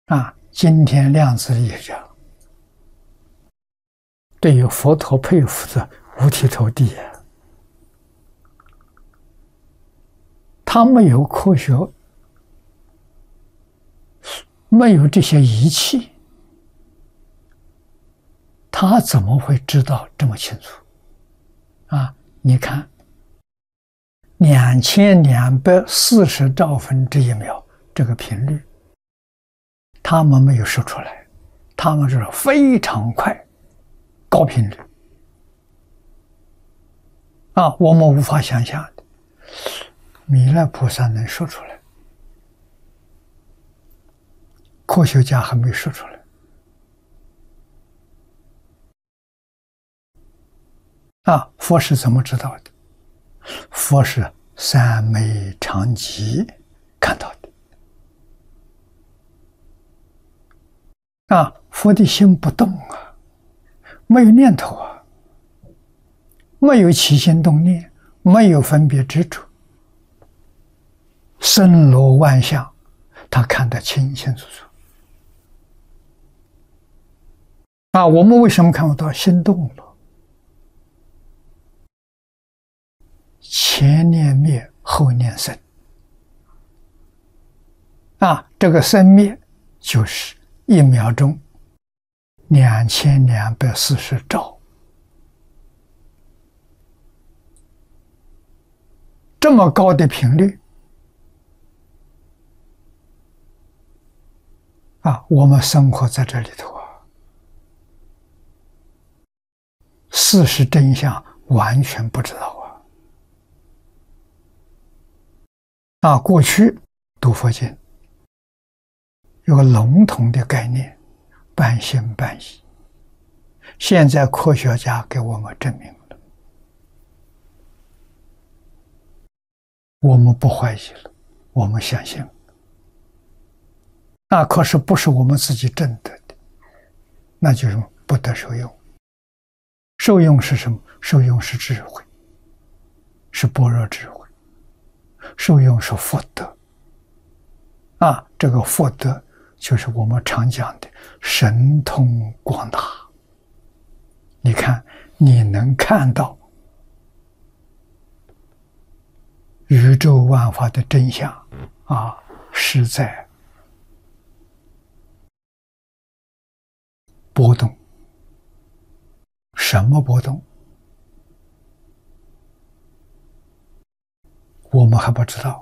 今天量子力学对于佛陀佩服的五体投地啊，他没有科学，没有这些仪器，他怎么会知道这么清楚？你看，2240兆分之一秒这个频率，他们没有说出来，他们是非常快，高频率我们无法想象的，弥勒菩萨能说出来，科学家还没说出来。佛是怎么知道的？佛是三昧长寂看到的。佛的心不动没有念头没有起心动念，没有分别执着，森罗万象，他看得清清楚楚。我们为什么看不到？心动了。前念灭，后念生。这个生灭就是1秒钟2240兆，这么高的频率我们生活在这里头事实真相完全不知道过去读佛经有个笼统的概念，半信半疑，现在科学家给我们证明了，我们不怀疑了，我们相信了。可是不是我们自己证得的，那就是不得受用。受用是什么？受用是智慧，是般若智慧，受用是福德这个福德就是我们常讲的神通广大。你看，你能看到宇宙万法的真相是在波动。什么波动？我们还不知道。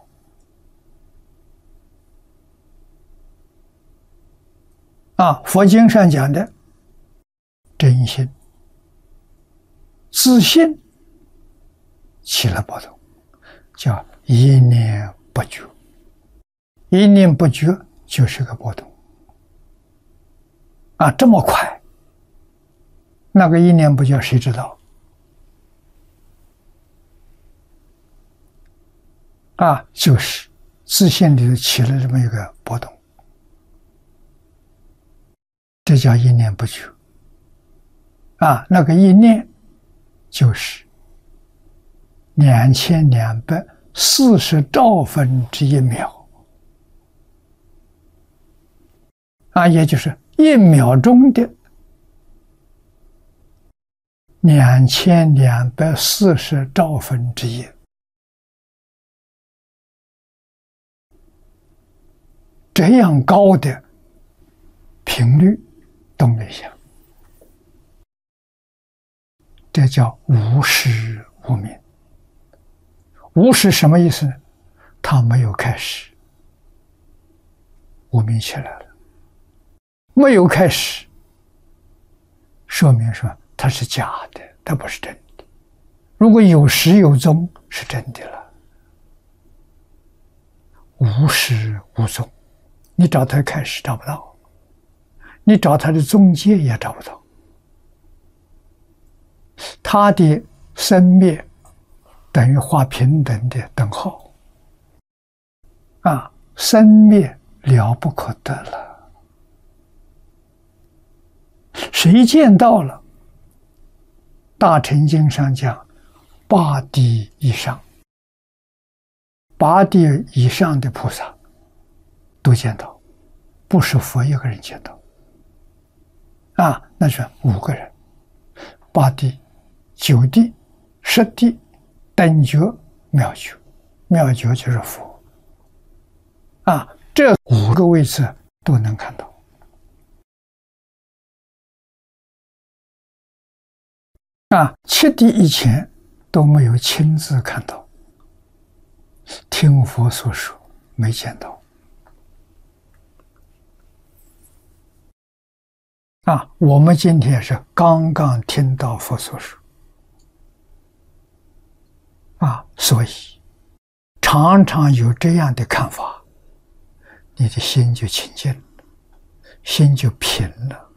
佛经上讲的真心、自信起了波动，叫一念不觉。一念不觉就是个波动这么快，那个一念不觉谁知道？就是自信里起了这么一个波动，这叫一念不觉那个一念就是2240兆分之一秒也就是1秒钟的2240兆分之一。这样高的频率动了一下，这叫无始无明。无始什么意思呢？它没有开始，无明起来了。没有开始，说明说它是假的，它不是真的。如果有始有终，是真的了。无始无终，你找它开始找不到，你找它的中间也找不到。它的生灭等于画平等的等号生灭了不可得了。谁见到了？大乘经上讲8地以上，8地以上的菩萨都见到不是佛一个人见到啊，那是5个人，8地、9地、10地、等觉、妙觉，妙觉就是佛啊，这5个位置都能看到啊。7地以前都没有亲自看到，听佛所说没见到啊。我们今天是刚刚听到佛所说啊，所以常常有这样的看法，你的心就清净了，心就平了，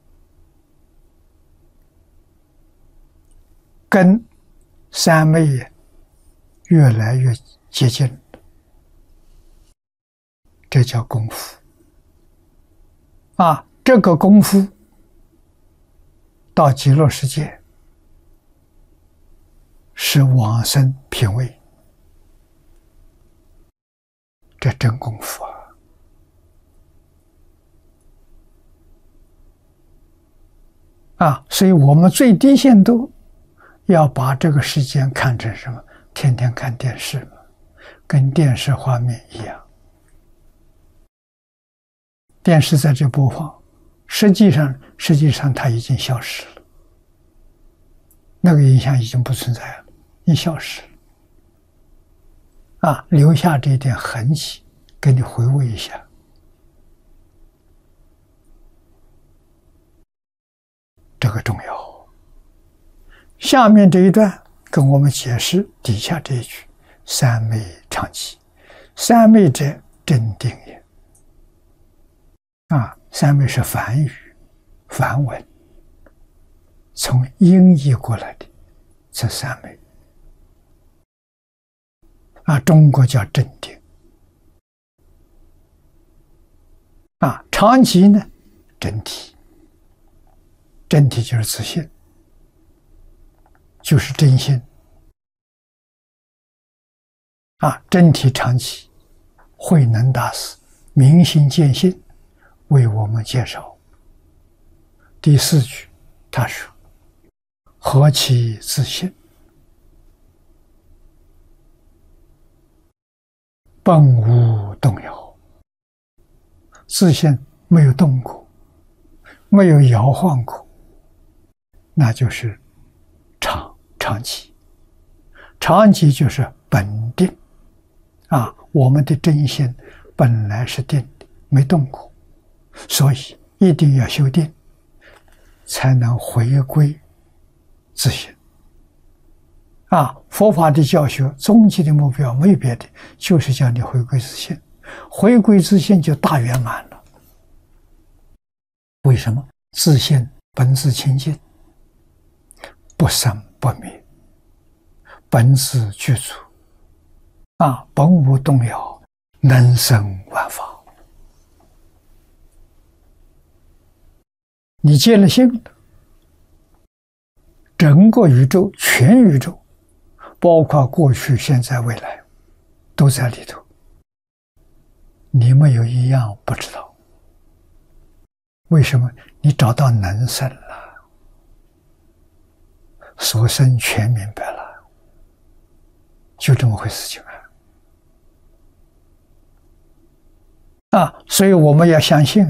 跟三昧越来越接近了，这叫功夫啊。这个功夫到极乐世界是往生品位，这真功夫啊！所以我们最低限度要把这个时间看成什么？天天看电视嘛，跟电视画面一样，电视在这播放，实际上它已经消失了，那个影像已经不存在了，已消失了啊！留下这一点痕迹，给你回味一下。这个重要。下面这一段跟我们解释底下这一句：三昧常寂，三昧者真定也。啊，三昧是梵语、梵文，从音译过来的，这三昧。啊，中国叫真定。啊，常寂呢，真体。真体就是自信，就是真心。啊，真体常寂，慧能大师明心见性为我们介绍。第4句，他说：“何其自信，本无动摇。”自信没有动过，没有摇晃过，那就是常寂。常寂就是本定啊，我们的真心本来是定的，没动过，所以一定要修定，才能回归自信。啊，佛法的教学终极的目标没有别的，就是叫你回归自信。回归自信就大圆满了。为什么？自信本自清净，不生不灭，本自具足，啊，本无动摇，能生万法。你见了性了，整个宇宙，全宇宙，包括过去、现在、未来，都在里头。你没有一样不知道。为什么？你找到能生了，所生全明白了，就这么回事情啊！所以我们要相信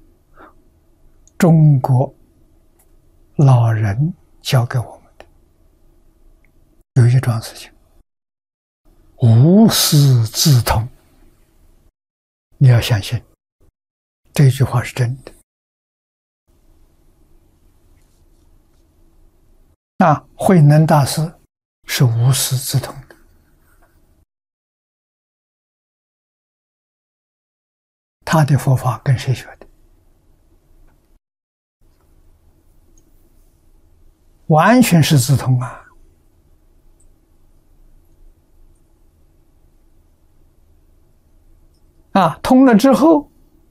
中国老人教给我们的有一桩事情：无师自通。你要相信这句话是真的。慧能大师是无师自通的，他的佛法跟谁学的？完全是自通通了之后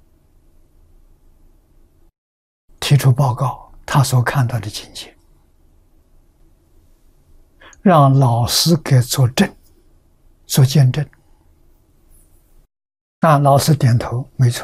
提出报告他所看到的境界，让老师给作证，做见证。老师点头，没错，